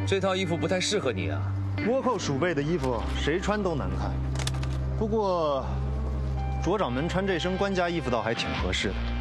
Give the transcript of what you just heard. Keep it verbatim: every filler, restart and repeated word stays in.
这套衣服不太适合你啊。 倭寇鼠辈的衣服谁穿都难看，不过卓掌门穿这身官家衣服倒还挺合适的。